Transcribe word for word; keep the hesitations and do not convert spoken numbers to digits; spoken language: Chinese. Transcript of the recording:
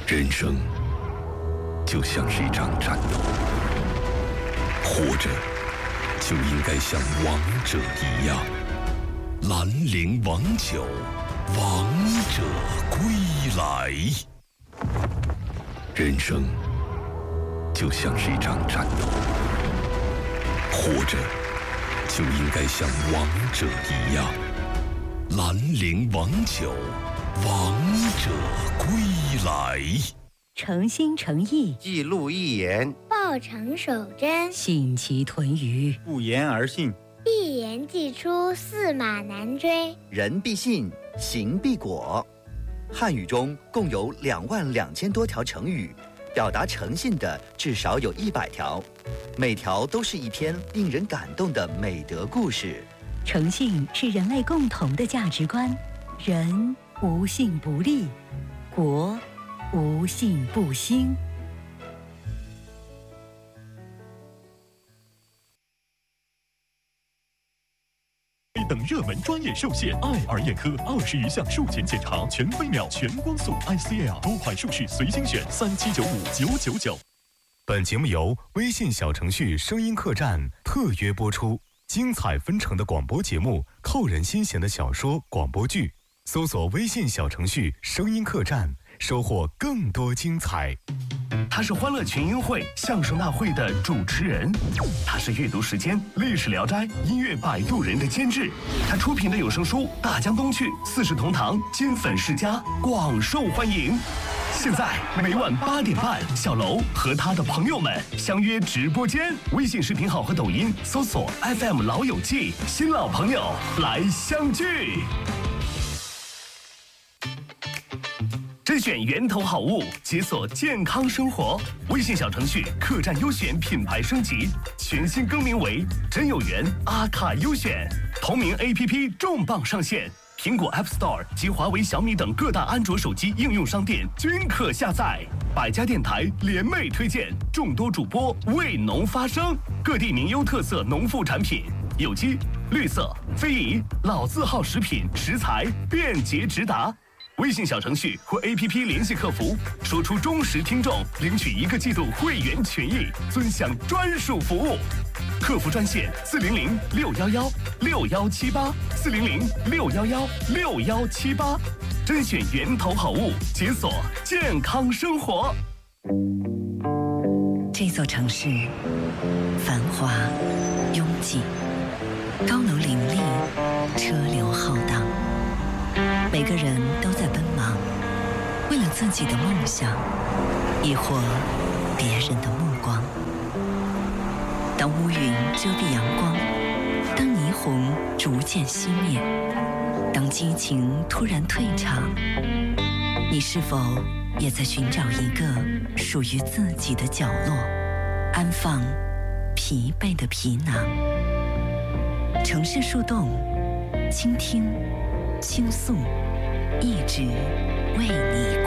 人生就像是一场战斗，活着就应该像王者一样。兰陵王酒，王者归来。人生就像是一场战斗，活着就应该像王者一样。兰陵王酒，王者归来。 诚心诚意， 记录一言， 报成守贞， 信其屯于， 不言而信， 一言既出，驷马难追。 人必信，行必果。汉语中共有两万两千多条成语，表达诚信的至少有一百条，每条都是一篇令人感动的美德故事。 诚信是人类共同的价值观，人无信不立，国无信不兴。 等热门专业寿险，爱尔眼科二十余项术前检查，全飞秒、全光速 I C L 多款术式随心选，三七九五九九九。本节目由微信小程序声音客栈特约播出，精彩纷呈的广播节目，扣人心弦的小说、广播剧，搜索微信小程序声音客栈，收获更多精彩。 他是欢乐群英会相声大会的主持人，他是阅读时间历史聊斋音乐摆渡人的监制，他出品的有声书《大江东去》四世同堂金粉世家广受欢迎。现在每晚八点半，小楼和他的朋友们相约直播间，微信视频号和抖音搜索 F M 老友记，新老朋友来相聚。甄选源头好物，解锁健康生活。微信小程序客栈优选品牌升级，全新更名为真有缘阿卡优选。同名 A P P 重磅上线，苹果 App Store 及华为、小米等各大安卓手机应用商店均可下载。百家电台联袂推荐，众多主播为农发声，各地名优特色农副产品，有机、绿色、非遗、老字号食品食材便捷直达。微信小程序或 A P P 联系客服，说出忠实听众，领取一个季度会员权益，尊享专属服务。客服专线四零零六幺幺六幺七八四零零六幺幺六幺七八，甄选源头好物，解锁健康生活。 这座城市繁华拥挤，高楼林立，车流浩荡。每个人都在奔忙，为了自己的梦想，亦或别人的目光。当乌云遮蔽阳光，当霓虹逐渐熄灭，当激情突然退场，你是否也在寻找一个属于自己的角落，安放疲惫的皮囊？城市树洞，倾听，倾诉，一直为你